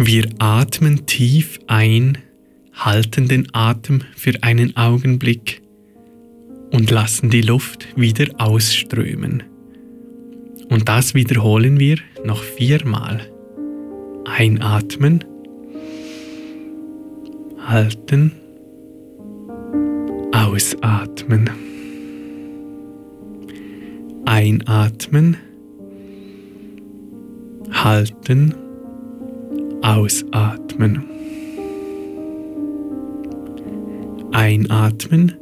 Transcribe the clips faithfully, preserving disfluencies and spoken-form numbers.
Wir atmen tief ein, halten den Atem für einen Augenblick und lassen die Luft wieder ausströmen. Und das wiederholen wir noch viermal. Einatmen, halten, ausatmen. Einatmen, halten, ausatmen. Einatmen,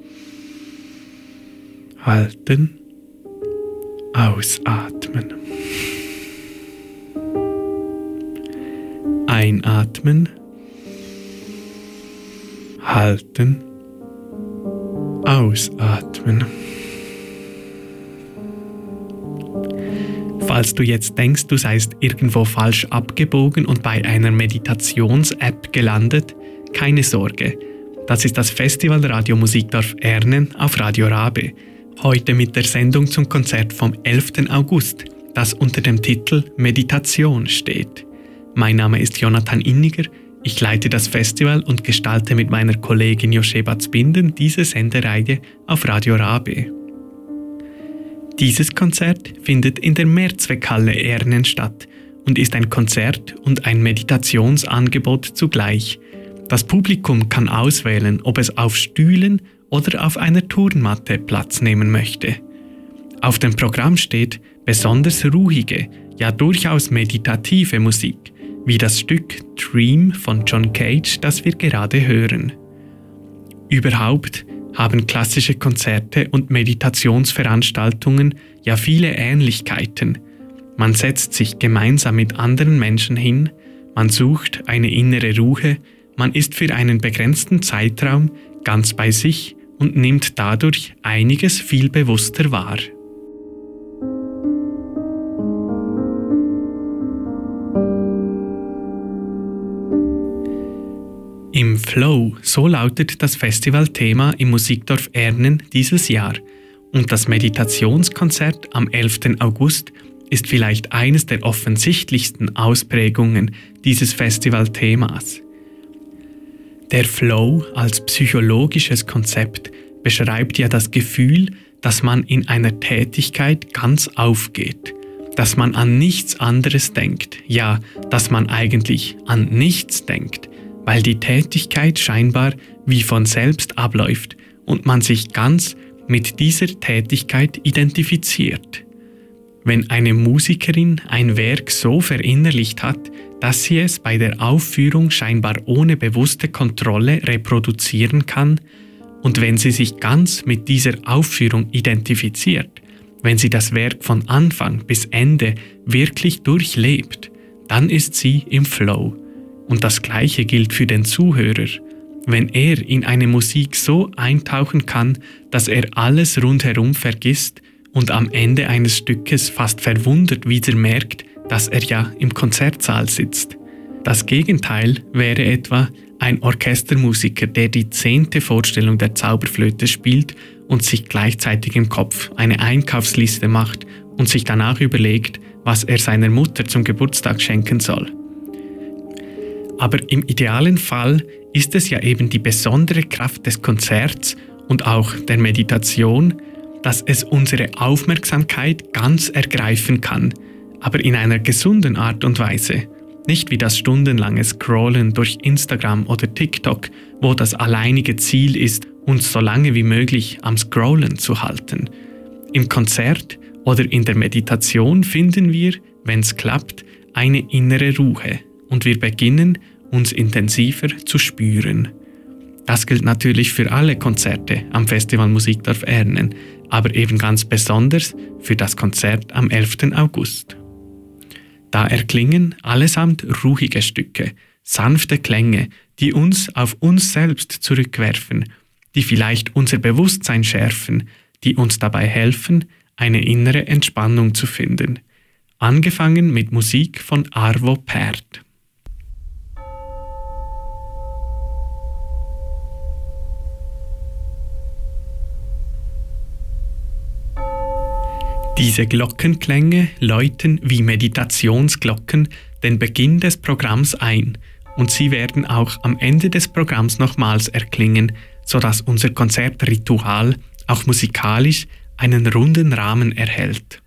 halten, ausatmen. Einatmen, halten, ausatmen. Falls du jetzt denkst, du seist irgendwo falsch abgebogen und bei einer Meditations-App gelandet, keine Sorge. Das ist das Festival Radio Musikdorf Ernen auf Radio Rabe. Heute mit der Sendung zum Konzert vom elften August, das unter dem Titel Meditation steht. Mein Name ist Jonathan Inniger, ich leite das Festival und gestalte mit meiner Kollegin Josheba Zbinden diese Sendereihe auf Radio Rabe. Dieses Konzert findet in der Mehrzweckhalle Ernen statt und ist ein Konzert und ein Meditationsangebot zugleich. Das Publikum kann auswählen, ob es auf Stühlen oder auf einer Turnmatte Platz nehmen möchte. Auf dem Programm steht besonders ruhige, ja durchaus meditative Musik, wie das Stück Dream von John Cage, das wir gerade hören. Überhaupt haben klassische Konzerte und Meditationsveranstaltungen ja viele Ähnlichkeiten. Man setzt sich gemeinsam mit anderen Menschen hin, man sucht eine innere Ruhe, man ist für einen begrenzten Zeitraum ganz bei sich und nimmt dadurch einiges viel bewusster wahr. Im Flow, so lautet das Festivalthema im Musikdorf Ernen dieses Jahr. Und das Meditationskonzert am elften August ist vielleicht eines der offensichtlichsten Ausprägungen dieses Festivalthemas. Der Flow als psychologisches Konzept beschreibt ja das Gefühl, dass man in einer Tätigkeit ganz aufgeht, dass man an nichts anderes denkt, ja, dass man eigentlich an nichts denkt, weil die Tätigkeit scheinbar wie von selbst abläuft und man sich ganz mit dieser Tätigkeit identifiziert. Wenn eine Musikerin ein Werk so verinnerlicht hat, dass sie es bei der Aufführung scheinbar ohne bewusste Kontrolle reproduzieren kann, und wenn sie sich ganz mit dieser Aufführung identifiziert, wenn sie das Werk von Anfang bis Ende wirklich durchlebt, dann ist sie im Flow. Und das Gleiche gilt für den Zuhörer. Wenn er in eine Musik so eintauchen kann, dass er alles rundherum vergisst und am Ende eines Stückes fast verwundert wieder merkt, dass er ja im Konzertsaal sitzt. Das Gegenteil wäre etwa ein Orchestermusiker, der die zehnte Vorstellung der Zauberflöte spielt und sich gleichzeitig im Kopf eine Einkaufsliste macht und sich danach überlegt, was er seiner Mutter zum Geburtstag schenken soll. Aber im idealen Fall ist es ja eben die besondere Kraft des Konzerts und auch der Meditation, dass es unsere Aufmerksamkeit ganz ergreifen kann, aber in einer gesunden Art und Weise. Nicht wie das stundenlange Scrollen durch Instagram oder TikTok, wo das alleinige Ziel ist, uns so lange wie möglich am Scrollen zu halten. Im Konzert oder in der Meditation finden wir, wenn es klappt, eine innere Ruhe und wir beginnen, uns intensiver zu spüren. Das gilt natürlich für alle Konzerte am Festival Musikdorf Ernen, aber eben ganz besonders für das Konzert am elften August. Da erklingen allesamt ruhige Stücke, sanfte Klänge, die uns auf uns selbst zurückwerfen, die vielleicht unser Bewusstsein schärfen, die uns dabei helfen, eine innere Entspannung zu finden. Angefangen mit Musik von Arvo Pärt. Diese Glockenklänge läuten wie Meditationsglocken den Beginn des Programms ein und sie werden auch am Ende des Programms nochmals erklingen, sodass unser Konzertritual auch musikalisch einen runden Rahmen erhält.